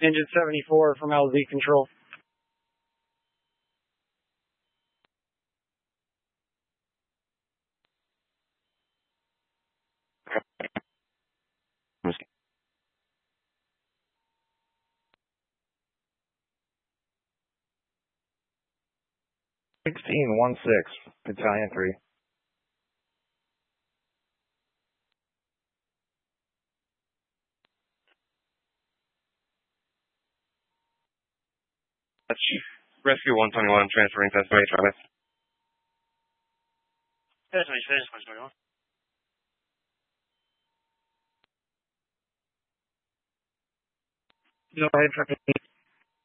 Engine 74 from LZ Control. Battalion 3. Rescue 121 transferring to Estimate Travis. Estimate 121. Go ahead, Truck 8.